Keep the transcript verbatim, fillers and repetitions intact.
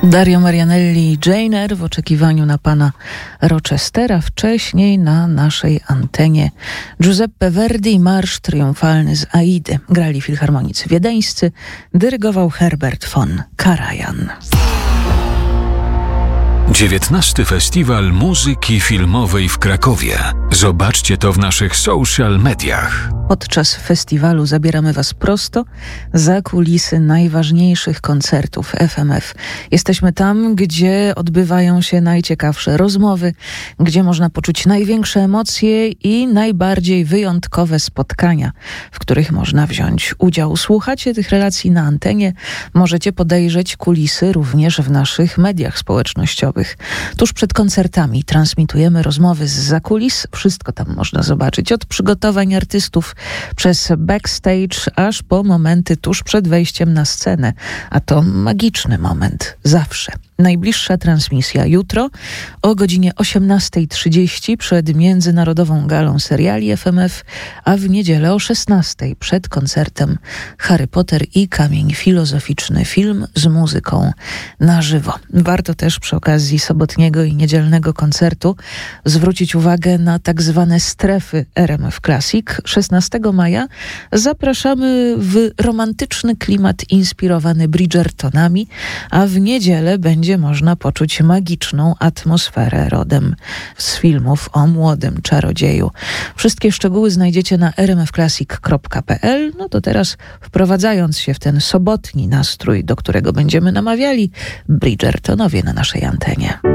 Dario Marianelli i Jane Eyre w oczekiwaniu na pana Rochestera. Wcześniej na naszej antenie Giuseppe Verdi i Marsz Triumfalny z Aidy. Grali filharmonicy wiedeńscy, dyrygował Herbert von Karajan. dziewiętnasty Festiwal Muzyki Filmowej w Krakowie. Zobaczcie to w naszych social mediach. Podczas festiwalu zabieramy was prosto za kulisy najważniejszych koncertów F M F. Jesteśmy tam, gdzie odbywają się najciekawsze rozmowy, gdzie można poczuć największe emocje i najbardziej wyjątkowe spotkania, w których można wziąć udział. Słuchacie tych relacji na antenie, możecie podejrzeć kulisy również w naszych mediach społecznościowych. Tuż przed koncertami transmitujemy rozmowy zza kulis. Wszystko tam można zobaczyć, od przygotowań artystów przez backstage, aż po momenty tuż przed wejściem na scenę. A to magiczny moment, zawsze. Najbliższa transmisja jutro o godzinie osiemnasta trzydzieści przed Międzynarodową Galą Seriali F M F, a w niedzielę o szesnasta przed koncertem Harry Potter i Kamień Filozoficzny, film z muzyką na żywo. Warto też przy okazji sobotniego i niedzielnego koncertu zwrócić uwagę na tak zwane strefy R M F Classic. szesnastego maja zapraszamy w romantyczny klimat inspirowany Bridgertonami, a w niedzielę będzie Będzie można poczuć magiczną atmosferę rodem z filmów o młodym czarodzieju. Wszystkie szczegóły znajdziecie na r m f classic kropka p l. No to teraz, wprowadzając się w ten sobotni nastrój, do którego będziemy namawiali, Bridgertonowie na naszej antenie.